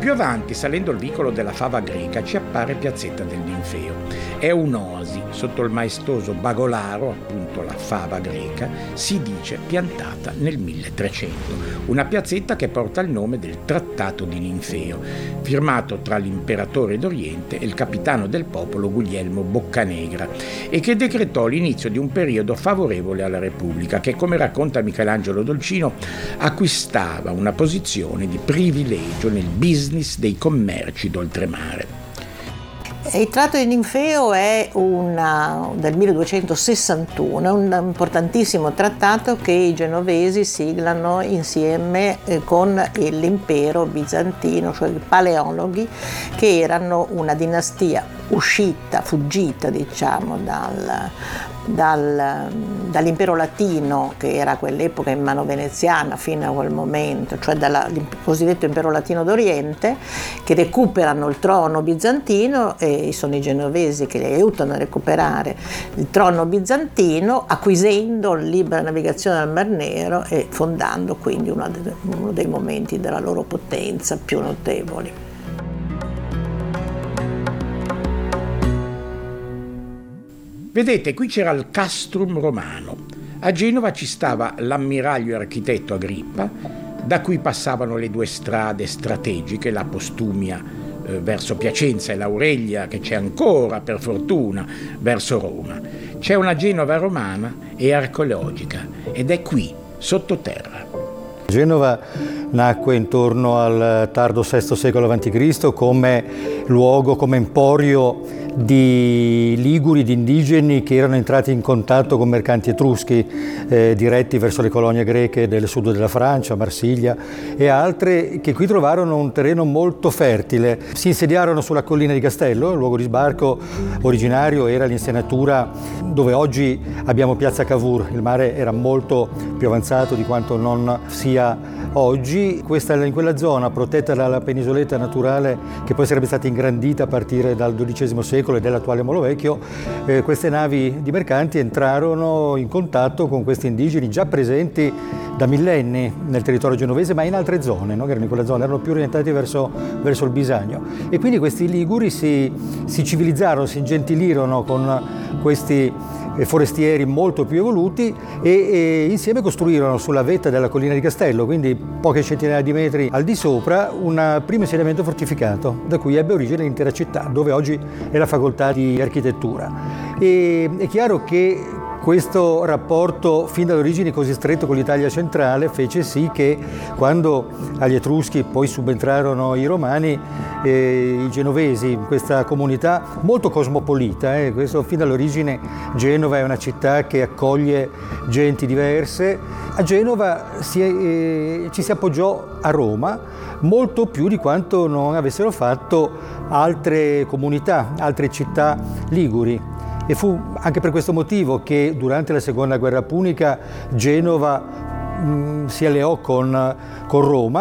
Più avanti, salendo il vicolo della Fava Greca, ci appare Piazzetta del Ninfeo. È un'oasi sotto il maestoso Bagolaro, appunto la Fava Greca, si dice piantata nel 1300. Una piazzetta che porta il nome del Trattato di Ninfeo, firmato tra l'imperatore d'Oriente e il capitano del popolo Guglielmo Boccanegra, e che decretò l'inizio di un periodo favorevole alla Repubblica, che, come racconta Michelangelo Dolcino, acquistava una posizione di privilegio nel business dei commerci d'oltremare. Il Trattato di Ninfeo è del 1261, è un importantissimo trattato che i genovesi siglano insieme con l'impero bizantino, cioè i Paleologhi, che erano una dinastia fuggita diciamo dall'impero latino, che era a quell'epoca in mano veneziana fino a quel momento, cioè dal cosiddetto impero latino d'Oriente, che recuperano il trono bizantino, e sono i genovesi che li aiutano a recuperare il trono bizantino, acquisendo libera navigazione al Mar Nero e fondando quindi uno dei momenti della loro potenza più notevoli. Vedete, qui c'era il castrum romano. A Genova ci stava l'ammiraglio e architetto Agrippa, da cui passavano le due strade strategiche, la Postumia verso Piacenza e l'Aurelia, che c'è ancora per fortuna, verso Roma. C'è una Genova romana e archeologica, ed è qui, sottoterra. Genova nacque intorno al tardo VI secolo a.C. come luogo, come emporio di liguri, di indigeni che erano entrati in contatto con mercanti etruschi diretti verso le colonie greche del sud della Francia, Marsiglia e altre, che qui trovarono un terreno molto fertile. Si insediarono sulla collina di Castello, il luogo di sbarco originario era l'insenatura dove oggi abbiamo Piazza Cavour. Il mare era molto più avanzato di quanto non sia oggi. In quella zona protetta dalla penisoletta naturale, che poi sarebbe stata ingrandita a partire dal XII secolo e dell'attuale Molo Vecchio, queste navi di mercanti entrarono in contatto con questi indigeni già presenti da millenni nel territorio genovese, ma in altre zone, no? Che erano in quella zona, erano più orientati verso il Bisagno. E quindi questi liguri si civilizzarono, si ingentilirono con questi forestieri molto più evoluti e insieme costruirono sulla vetta della collina di Castello, quindi poche centinaia di metri al di sopra, un primo insediamento fortificato da cui ebbe origine l'intera città, dove oggi è la facoltà di architettura. E è chiaro che questo rapporto fin dall'origine così stretto con l'Italia centrale fece sì che quando agli Etruschi poi subentrarono i Romani, i genovesi, in questa comunità molto cosmopolita, questo fin dall'origine Genova è una città che accoglie genti diverse. A Genova ci si appoggiò a Roma molto più di quanto non avessero fatto altre comunità, altre città liguri. E fu anche per questo motivo che durante la Seconda Guerra Punica Genova si alleò con Roma.